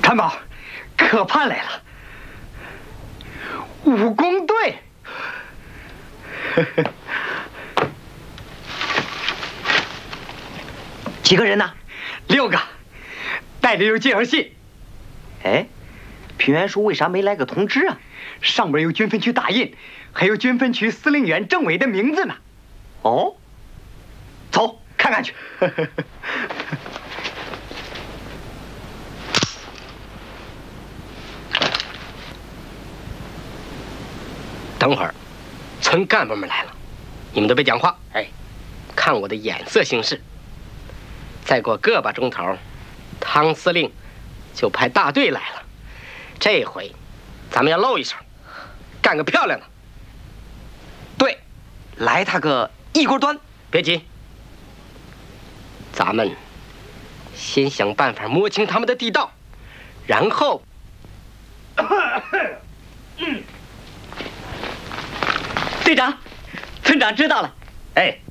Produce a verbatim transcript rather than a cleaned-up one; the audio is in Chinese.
参谋，可盼来了，武工队。 几个人呢？ 六个，带着有介绍信。 哎，平原叔为啥没来个通知啊？ 上边有军分区大印，还有军分区司令员政委的名字呢。 哦，走，看看去。 等会儿，村干部们来了，你们都别讲话，哎，看我的眼色行事。再过个把钟头，汤司令就派大队来了。这回，咱们要露一手，干个漂亮的。 对，来他个一锅端。 别急，咱们先想办法摸清他们的地道，然后， 嗯，队长，村长知道了。 哎，